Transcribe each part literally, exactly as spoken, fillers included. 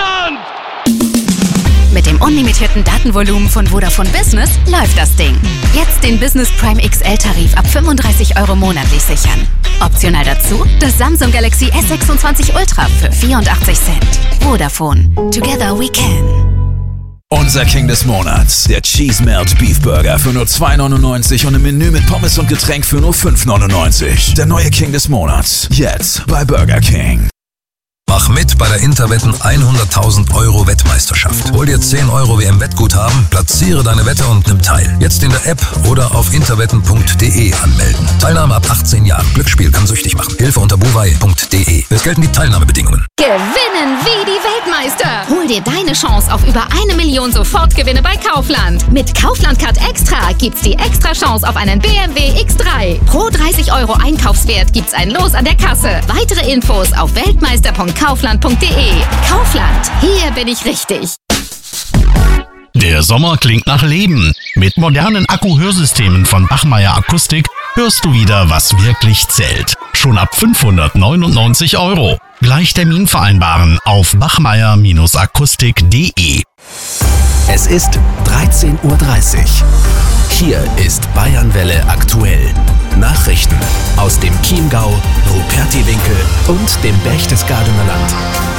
Deutschland! Mit dem unlimitierten Datenvolumen von Vodafone Business läuft das Ding. Jetzt den Business Prime X L-Tarif ab fünfunddreißig Euro monatlich sichern. Optional dazu das Samsung Galaxy S sechsundzwanzig Ultra für vierundachtzig Cent. Vodafone. Together we can. Unser King des Monats, der Cheese Melt Beef Burger für nur zwei neunundneunzig und im Menü mit Pommes und Getränk für nur fünf neunundneunzig. Der neue King des Monats, jetzt bei Burger King. Mach mit bei der Interwetten hunderttausend Euro Wettmeisterschaft. Hol dir zehn Euro W M-Wettguthaben, platziere deine Wette und nimm teil. Jetzt in der App oder auf interwetten punkt de anmelden. Teilnahme ab achtzehn Jahren. Glücksspiel kann süchtig machen. Hilfe unter buwei punkt de. Es gelten die Teilnahmebedingungen. Gewinnen wie die Weltmeister. Hol dir deine Chance auf über eine Million Sofortgewinne bei Kaufland. Mit Kaufland Card Extra gibt's die extra Chance auf einen B M W X drei. Pro dreißig Euro Einkaufswert gibt's ein Los an der Kasse. Weitere Infos auf weltmeister punkt kaufland punkt de. Kaufland, hier bin ich richtig. Der Sommer klingt nach Leben. Mit modernen Akku-Hörsystemen von Bachmeier Akustik hörst du wieder, was wirklich zählt. Schon ab fünfhundertneunundneunzig Euro. Gleich Termin vereinbaren auf bachmeier akustik punkt de. Es ist dreizehn Uhr dreißig. Hier ist Bayernwelle aktuell. Nachrichten aus dem Chiemgau, Rupertiwinkel und dem Berchtesgadener Land.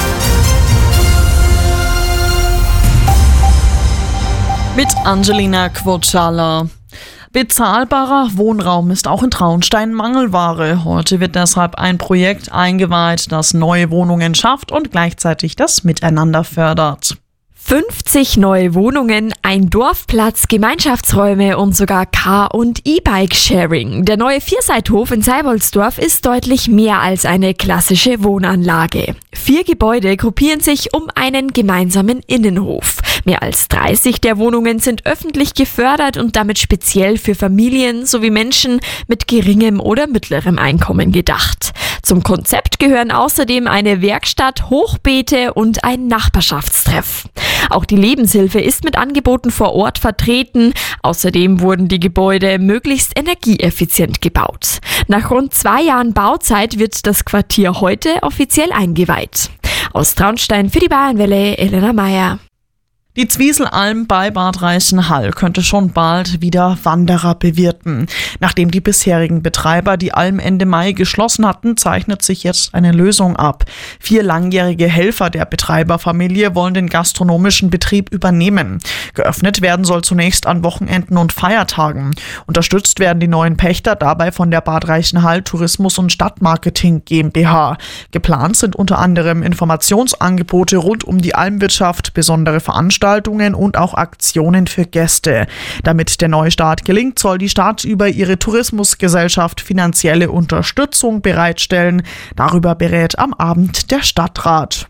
Mit Angelina Quotschala. Bezahlbarer Wohnraum ist auch in Traunstein Mangelware. Heute wird deshalb ein Projekt eingeweiht, das neue Wohnungen schafft und gleichzeitig das Miteinander fördert. fünfzig neue Wohnungen, ein Dorfplatz, Gemeinschaftsräume und sogar Car- und E-Bike-Sharing. Der neue Vierseithof in Seiboldsdorf ist deutlich mehr als eine klassische Wohnanlage. Vier Gebäude gruppieren sich um einen gemeinsamen Innenhof. Mehr als dreißig der Wohnungen sind öffentlich gefördert und damit speziell für Familien sowie Menschen mit geringem oder mittlerem Einkommen gedacht. Zum Konzept gehören außerdem eine Werkstatt, Hochbeete und ein Nachbarschaftstreff. Auch die Lebenshilfe ist mit Angeboten vor Ort vertreten. Außerdem wurden die Gebäude möglichst energieeffizient gebaut. Nach rund zwei Jahren Bauzeit wird das Quartier heute offiziell eingeweiht. Aus Traunstein für die Bayernwelle, Elena Meyer. Die Zwieselalm bei Bad Reichenhall könnte schon bald wieder Wanderer bewirten. Nachdem die bisherigen Betreiber die Alm Ende Mai geschlossen hatten, zeichnet sich jetzt eine Lösung ab. Vier langjährige Helfer der Betreiberfamilie wollen den gastronomischen Betrieb übernehmen. Geöffnet werden soll zunächst an Wochenenden und Feiertagen. Unterstützt werden die neuen Pächter dabei von der Bad Reichenhall Tourismus- und Stadtmarketing GmbH. Geplant sind unter anderem Informationsangebote rund um die Almwirtschaft, besondere Veranstaltungen und auch Aktionen für Gäste. Damit der Neustart gelingt, soll die Stadt über ihre Tourismusgesellschaft finanzielle Unterstützung bereitstellen. Darüber berät am Abend der Stadtrat.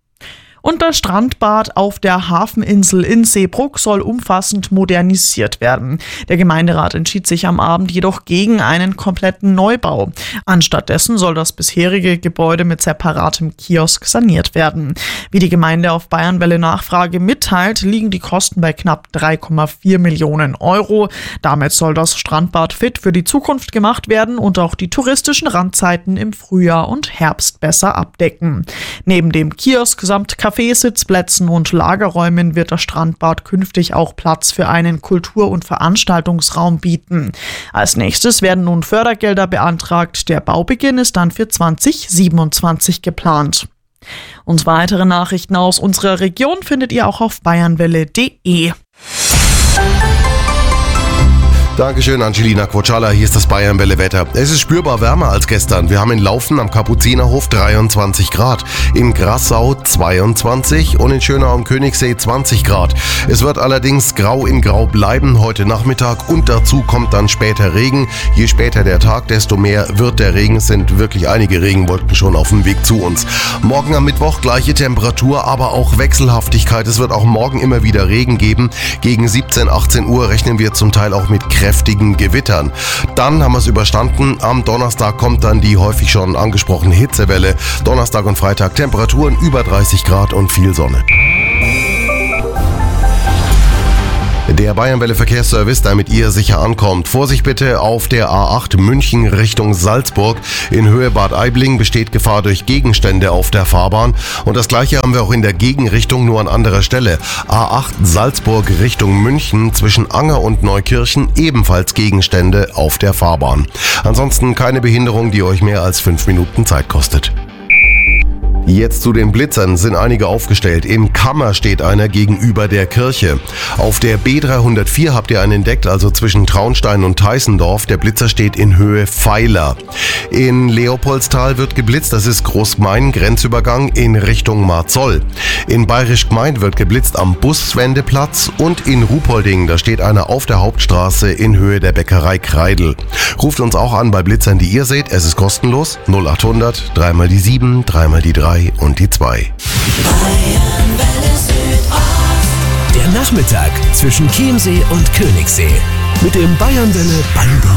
Und das Strandbad auf der Hafeninsel in Seebrugg soll umfassend modernisiert werden. Der Gemeinderat entschied sich am Abend jedoch gegen einen kompletten Neubau. Anstattdessen soll das bisherige Gebäude mit separatem Kiosk saniert werden. Wie die Gemeinde auf Bayernwelle Nachfrage mitteilt, liegen die Kosten bei knapp drei Komma vier Millionen Euro. Damit soll das Strandbad fit für die Zukunft gemacht werden und auch die touristischen Randzeiten im Frühjahr und Herbst besser abdecken. Neben dem Kiosk samt Café, Sitzplätzen und Lagerräumen wird das Strandbad künftig auch Platz für einen Kultur- und Veranstaltungsraum bieten. Als nächstes werden nun Fördergelder beantragt. Der Baubeginn ist dann für zwanzig siebenundzwanzig geplant. Und weitere Nachrichten aus unserer Region findet ihr auch auf bayernwelle punkt de. Dankeschön, Angelina Quotschala. Hier ist das Bayernwelle-Wetter. Es ist spürbar wärmer als gestern. Wir haben in Laufen am Kapuzinerhof dreiundzwanzig Grad, in Grassau zweiundzwanzig und in Schönau am Königssee zwanzig Grad. Es wird allerdings grau in grau bleiben heute Nachmittag und dazu kommt dann später Regen. Je später der Tag, desto mehr wird der Regen. Es sind wirklich einige Regenwolken schon auf dem Weg zu uns. Morgen am Mittwoch gleiche Temperatur, aber auch Wechselhaftigkeit. Es wird auch morgen immer wieder Regen geben. Gegen siebzehn, achtzehn Uhr rechnen wir zum Teil auch mit kräftigen Gewittern. Dann haben wir es überstanden. Am Donnerstag kommt dann die häufig schon angesprochene Hitzewelle. Donnerstag und Freitag Temperaturen über dreißig Grad und viel Sonne. Der Bayernwelle Verkehrsservice, damit ihr sicher ankommt. Vorsicht bitte auf der A acht München Richtung Salzburg. In Höhe Bad Aibling besteht Gefahr durch Gegenstände auf der Fahrbahn. Und das gleiche haben wir auch in der Gegenrichtung, nur an anderer Stelle. A acht Salzburg Richtung München zwischen Anger und Neukirchen, ebenfalls Gegenstände auf der Fahrbahn. Ansonsten keine Behinderung, die euch mehr als fünf Minuten Zeit kostet. Jetzt zu den Blitzern, sind einige aufgestellt. In Kammer steht einer gegenüber der Kirche. Auf der B dreihundertvier habt ihr einen entdeckt, also zwischen Traunstein und Teißendorf. Der Blitzer steht in Höhe Pfeiler. In Leopoldstal wird geblitzt, das ist Großmain, Grenzübergang in Richtung Marzoll. In Bayerisch Gmein wird geblitzt am Buswendeplatz und in Ruhpolding, da steht einer auf der Hauptstraße in Höhe der Bäckerei Kreidel. Ruft uns auch an bei Blitzern, die ihr seht, es ist kostenlos. null achthundert, dreimal die sieben, dreimal die drei und die zwei. Der Nachmittag zwischen Chiemsee und Königssee mit dem Bayernwelle Ballball.